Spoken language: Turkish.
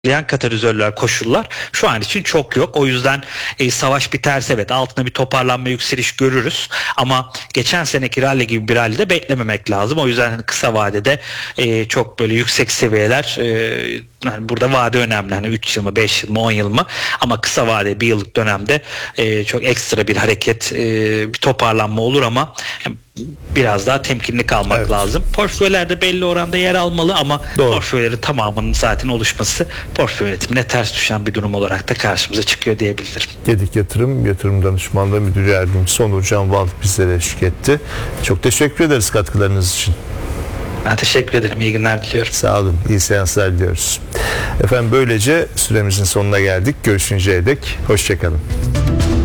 katalizörler, koşullar şu an için çok yok. O yüzden savaş biterse evet altında bir toparlanma, yükseliş görürüz. Ama geçen seneki rally gibi bir rally'de beklememek lazım. O yüzden hani kısa vadede çok böyle yüksek seviyeler, yani burada vade önemli. Hani 3 yıl mı, 5 yıl mı, 10 yıl mı? Ama kısa vade, bir yıllık dönemde çok ekstra bir hareket, bir toparlanma olur ama biraz daha temkinli kalmak lazım. Portföylerde belli oranda yer almalı ama portföylerin tamamının zaten oluşması portföy yönetimine ters düşen bir durum olarak da karşımıza çıkıyor diyebilirim. Gedik Yatırım Danışmanlığı Müdür Yardımcısı Onur Can Val bizlere eşlik etti. Çok teşekkür ederiz katkılarınız için. Ben teşekkür ederim. İyi günler diliyorum. Sağ olun. İyi seanslar diliyoruz. Efendim böylece süremizin sonuna geldik. Görüşünceye dek hoşça kalın.